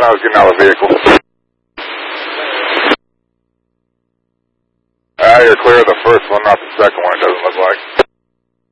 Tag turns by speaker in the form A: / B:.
A: I was getting out of the vehicle. You're clear of the first one, not the second one, it doesn't look like.